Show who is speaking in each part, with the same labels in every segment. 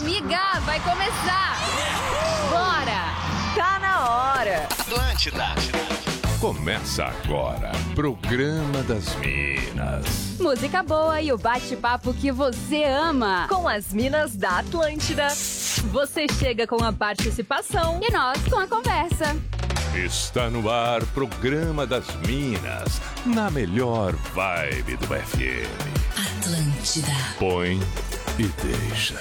Speaker 1: Amiga, vai começar! Bora!
Speaker 2: Tá na hora!
Speaker 3: Atlântida.
Speaker 4: Começa agora, Programa das Minas.
Speaker 1: Música boa e o bate-papo que você ama.
Speaker 2: Com as minas da Atlântida. Você chega com a participação
Speaker 1: E nós com a conversa.
Speaker 4: Está no ar, Programa das Minas, na melhor vibe do FM.
Speaker 5: Atlântida.
Speaker 4: Põe e deixa.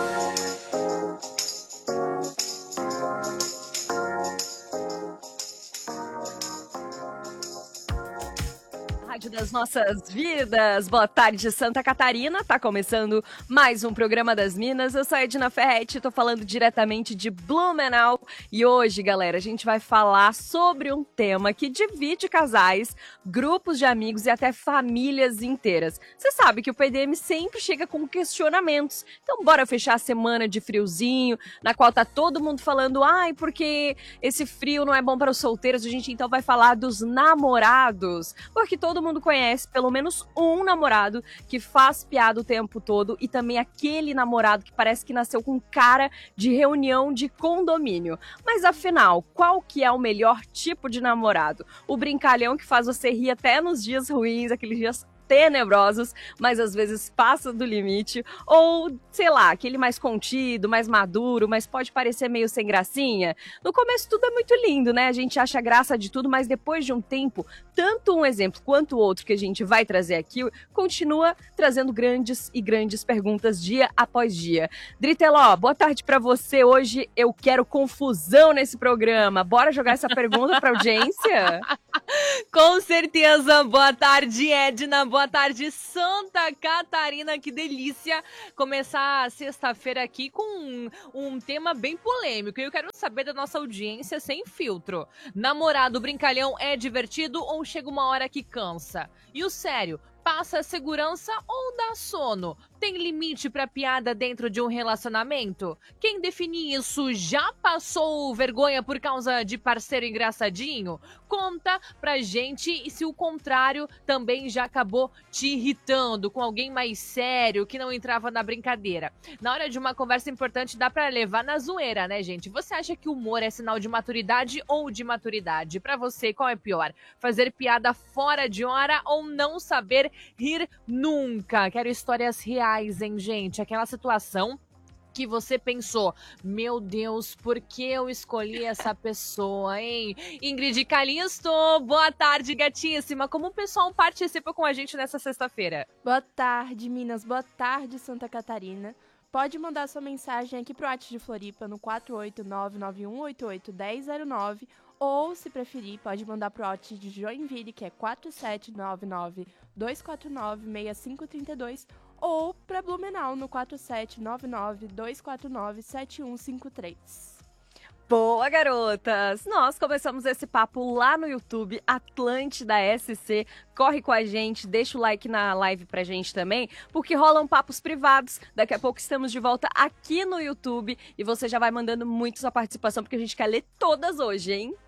Speaker 2: Rádio das nossas vidas. Boa tarde, Santa Catarina. Tá começando mais um Programa das Minas. Eu sou a Edna Ferretti, tô falando diretamente de Blumenau. E hoje, galera, a gente vai falar sobre um tema que divide casais, grupos de amigos e até famílias inteiras. Você sabe que o PDM sempre chega com questionamentos. Então, bora fechar a semana de friozinho, na qual tá todo mundo falando, ai, porque esse frio não é bom para os solteiros. A gente então vai falar dos namorados, porque todo mundo conhece pelo menos um namorado que faz piada o tempo todo e também aquele namorado que parece que nasceu com cara de reunião de condomínio. Mas afinal, qual que é o melhor tipo de namorado? O brincalhão que faz você rir até nos dias ruins, aqueles dias tenebrosos, mas às vezes passa do limite, ou, sei lá, aquele mais contido, mais maduro, mas pode parecer meio sem gracinha. No começo tudo é muito lindo, né? A gente acha graça de tudo, mas depois de um tempo, tanto um exemplo quanto o outro que a gente vai trazer aqui, continua trazendo grandes e grandes perguntas dia após dia. Driteló, boa tarde pra você. Hoje eu quero confusão nesse programa. Bora jogar essa pergunta pra audiência?
Speaker 6: Com certeza. Boa tarde, Edna. Boa tarde, Santa Catarina. Que delícia começar a sexta-feira aqui com um tema bem polêmico. Eu quero saber da nossa audiência sem filtro. Namorado brincalhão é divertido ou chega uma hora que cansa? E o sério, passa segurança ou dá sono? Tem limite pra piada dentro de um relacionamento? Quem define isso já passou vergonha por causa de parceiro engraçadinho? Conta pra gente e se o contrário também já acabou te irritando com alguém mais sério que não entrava na brincadeira. Na hora de uma conversa importante dá pra levar na zoeira, né, gente? Você acha que o humor é sinal de maturidade ou de maturidade? Pra você, qual é pior? Fazer piada fora de hora ou não saber rir nunca? Quero histórias reais, hein, gente? Aquela situação que você pensou, meu Deus, por que eu escolhi essa pessoa, hein? Ingrid Calisto, boa tarde, gatíssima. Como o pessoal participa com a gente nessa sexta-feira?
Speaker 7: Boa tarde, Minas. Boa tarde, Santa Catarina. Pode mandar sua mensagem aqui pro WhatsApp de Floripa no 48991881009 ou, se preferir, pode mandar pro WhatsApp de Joinville, que é 4799-249-6532 ou para Blumenau no 4799-249-7153.
Speaker 2: Boa, garotas! Nós começamos esse papo lá no YouTube, Atlântida SC. Corre com a gente, deixa o like na live pra gente também, porque rolam papos privados. Daqui a pouco estamos de volta aqui no YouTube e você já vai mandando muito sua participação, porque a gente quer ler todas hoje, hein?